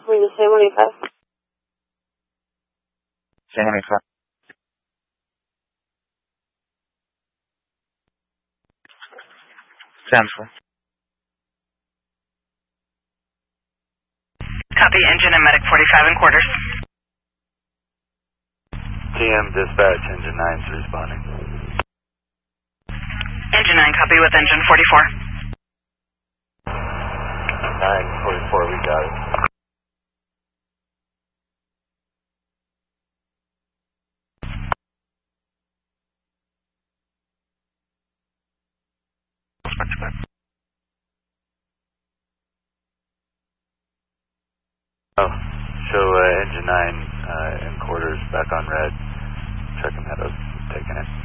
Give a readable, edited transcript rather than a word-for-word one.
we just say 185. Say 185. Central. Copy, engine and medic 45 in quarters. TM dispatch, engine 9's responding. Engine 9, copy with engine 44. 944, we got it. Oh, show engine 9 in quarters back on red. Checking that out, taking it.